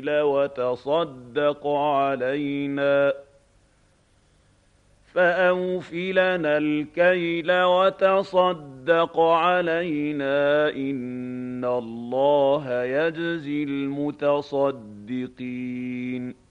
وتصدق علينا فأوف لنا الكيل وتصدق علينا إن الله يجزي المتصدقين